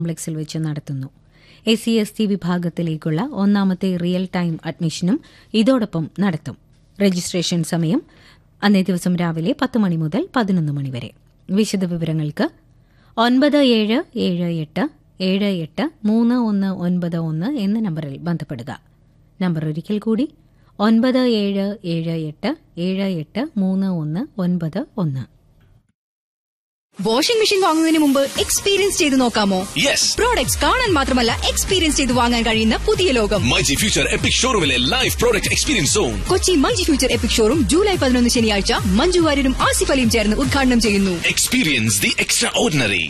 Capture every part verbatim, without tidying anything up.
കോംപ്ലക്സിൽ വെച്ച് നടത്തുന്നു. എസ് സി എസ് ടി വിഭാഗത്തിലേക്കുള്ള ഒന്നാമത്തെ റിയൽ ടൈം അഡ്മിഷനും ഇതോടൊപ്പം നടത്തും. രജിസ്ട്രേഷൻ സമയം അന്നേ ദിവസം രാവിലെ പത്ത് മണി മുതൽ പതിനൊന്ന് മണി വരെ. വിശദവിവരങ്ങൾക്ക് ഒൻപത് ഏഴ് ഏഴ് എട്ട് ഏഴ് എട്ട് മൂന്ന് ഒന്ന് ഒൻപത് ഒന്ന് എന്ന നമ്പറിൽ ബന്ധപ്പെടുക. നമ്പർ ഒരിക്കൽ കൂടി ഒൻപത് ഏഴ് ഏഴ് എട്ട് ഏഴ് എട്ട് മൂന്ന് ഒന്ന് ഒൻപത് ഒന്ന്. വാഷിംഗ് മെഷീൻ വാങ്ങുന്നതിന് മുമ്പ് എക്സ്പീരിയൻസ് ചെയ്ത് നോക്കാമോ? യെസ്. പ്രോഡക്ട്സ് കാണാൻ മാത്രമല്ല എക്സ്പീരിയൻസ് ചെയ്ത് വാങ്ങാൻ കഴിയുന്ന പുതിയ ലോകം myG future EPIC ഷോറൂമിലെ live product experience zone. Kochi myG future EPIC showroom July പതിനൊന്ന് ശനിയാഴ്ച മഞ്ജു വാര്യരും ആസിഫ് അലിയും ചേർന്ന് ഉദ്ഘാടനം ചെയ്യുന്നു. Experience the extra ordinary.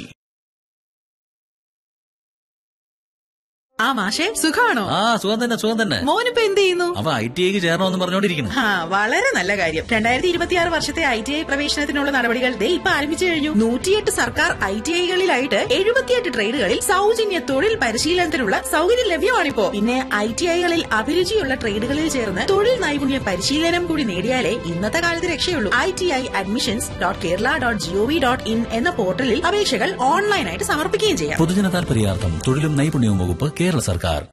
ആ മാഷേ, സുഖാണോ? ആ സുഖം തന്നെ സുഖം തന്നെ. മോനിപ്പോ എന്ത് ചെയ്യുന്നു? അവ ഐ ടി ഐക്ക് ചേരണമെന്ന് പറഞ്ഞോണ്ടിരിക്കുന്നു. ആ വളരെ നല്ല കാര്യം. രണ്ടായിരത്തി ഇരുപത്തിയാറ് വർഷത്തെ ഐ ടി ഐ പ്രവേശനത്തിനുള്ള നടപടികൾ ദേ ഇപ്പൊ ആരംഭിച്ചു കഴിഞ്ഞു. നൂറ്റിയെട്ട് സർക്കാർ ഐ ടി ഐകളിലായിട്ട് എഴുപത്തിയെട്ട് ട്രേഡുകളിൽ സൗജന്യ തൊഴിൽ പരിശീലനത്തിനുള്ള സൗകര്യം ലഭ്യമാണിപ്പോ. പിന്നെ ഐ ടി ഐകളിൽ അഭിരുചിയുള്ള ട്രേഡുകളിൽ ചേർന്ന് തൊഴിൽ നൈപുണ്യ പരിശീലനം കൂടി നേടിയാലേ ഇന്നത്തെ കാലത്ത് രക്ഷയുള്ളൂ. I T I admissions dot Kerala dot G O V dot in എന്ന പോർട്ടലിൽ അപേക്ഷകൾ ഓൺലൈനായിട്ട് സമർപ്പിക്കുകയും ചെയ്യാം. പൊതുജന താൽപര്യാർത്ഥം തൊഴിലും നൈപുണ്യവും വകുപ്പ്, കേരള സർക്കാർ.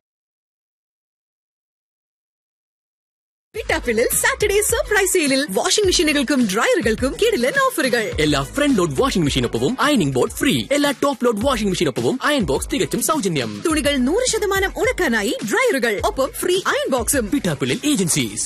പിട്ടാപ്പിളിൽ സാറ്റർഡേ സർപ്രൈസ് സെയിലിൽ വാഷിംഗ് മെഷീനുകൾക്കും ഡ്രയറുകൾക്കും കിടിലൻ ഓഫറുകൾ. എല്ലാ front load washing മെഷീനൊപ്പവും ironing board free. എല്ലാ top load washing മെഷീനൊപ്പവും iron box തികച്ചും സൗജന്യം. തുണികൾ നൂറ് ശതമാനം ഉണക്കാനായി ഡ്രയറുകൾ, ഒപ്പം ഫ്രീ അയൺ ബോക്സും. പിട്ടാപ്പിളിൽ ഏജൻസീസ്.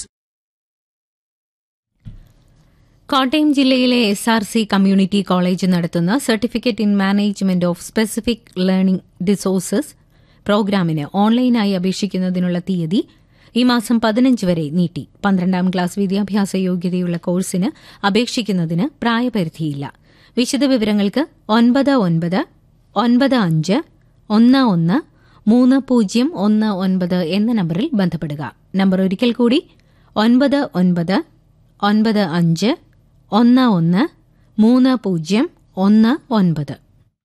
കോട്ടയം ജില്ലയിലെ S R C community college നടത്തുന്ന certificate in management of specific learning resources പ്രോഗ്രാമിന് ഓൺലൈനായി അപേക്ഷിക്കുന്നതിനുള്ള തീയതി ഈ മാസം പതിനഞ്ച് വരെ നീട്ടി. പന്ത്രണ്ടാം ക്ലാസ് വിദ്യാഭ്യാസ യോഗ്യതയുള്ള കോഴ്സിന് അപേക്ഷിക്കുന്നതിന് പ്രായപരിധിയില്ല. വിശദവിവരങ്ങൾക്ക് ഒൻപത് ഒൻപത് ഒൻപത് അഞ്ച് ഒന്ന് ഒന്ന് മൂന്ന് പൂജ്യം ഒന്ന് ഒൻപത് എന്ന നമ്പറിൽ ബന്ധപ്പെടുക. നമ്പർ ഒരിക്കൽ കൂടി ഒൻപത് ഒൻപത് ഒൻപത് അഞ്ച് ഒന്ന് ഒന്ന് മൂന്ന് പൂജ്യം ഒന്ന് ഒൻപത്.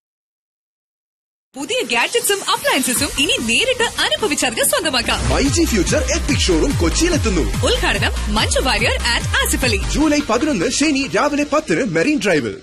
പുതിയ ഗാഡ്ജറ്റ്സും അപ്ലയൻസസും ഇനി നേരിട്ട് അനുഭവിച്ചറിഞ്ഞ് സ്വന്തമാക്കാം. MyG future EPIC showroom കൊച്ചിയിലെത്തുന്നു. ഉദ്ഘാടനം മഞ്ജു വാര്യർ ആൻഡ് ആസിഫ് അലി. ജൂലൈ പതിനൊന്ന് ശനി രാവിലെ പത്തിന് മെറീൻ ഡ്രൈവിൽ.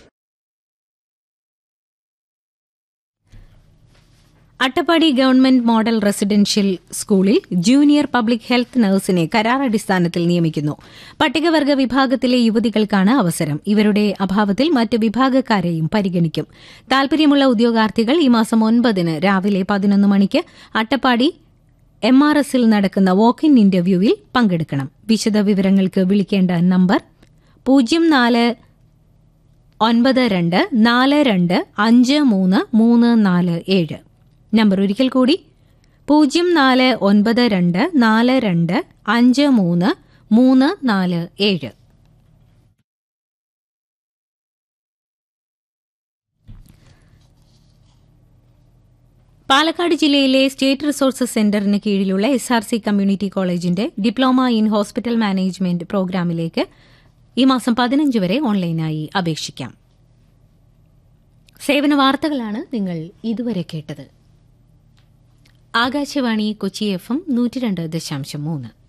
അട്ടപ്പാടി ഗവൺമെന്റ് മോഡൽ റെസിഡൻഷ്യൽ സ്കൂളിൽ ജൂനിയർ പബ്ലിക് ഹെൽത്ത് നഴ്സിനെ കരാറടിസ്ഥാനത്തിൽ നിയമിക്കുന്നു. പട്ടികവർഗ വിഭാഗത്തിലെ യുവതികൾക്കാണ് അവസരം. ഇവരുടെ അഭാവത്തിൽ മറ്റ് വിഭാഗക്കാരെയും പരിഗണിക്കും. താൽപര്യമുള്ള ഉദ്യോഗാർത്ഥികൾ ഈ മാസം ഒൻപതിന് രാവിലെ പതിനൊന്ന് മണിക്ക് അട്ടപ്പാടി എം ആർ എസിൽ നടക്കുന്ന വോക്ക് ഇൻ ഇന്റർവ്യൂവിൽ പങ്കെടുക്കണം. വിശദവിവരങ്ങൾക്ക് വിളിക്കേണ്ട നമ്പർ പൂജ്യം നാല് ഒൻപത് രണ്ട് നാല് രണ്ട് അഞ്ച് മൂന്ന് മൂന്ന് നാല് ഏഴ്. നമ്പർ ഒരിക്കൽ കൂടി പൂജ്യം നാല് ഒൻപത് രണ്ട് നാല് രണ്ട് അഞ്ച് മൂന്ന് മൂന്ന് നാല് ഏഴ്. പാലക്കാട് ജില്ലയിലെ സ്റ്റേറ്റ് റിസോഴ്സസ് സെന്ററിന് കീഴിലുള്ള എസ് ആർ സി കമ്മ്യൂണിറ്റി കോളേജിന്റെ ഡിപ്ലോമ ഇൻ ഹോസ്പിറ്റൽ മാനേജ്മെന്റ് പ്രോഗ്രാമിലേക്ക് ഈ മാസം പതിനഞ്ച് വരെ ഓൺലൈനായി അപേക്ഷിക്കാം. സേവന വാർത്തകളാണ് നിങ്ങൾ ഇതുവരെ കേട്ടത്. ആകാശവാണി കൊച്ചി എഫ് എം നൂറ്റി രണ്ട് ദശാംശം മൂന്ന്.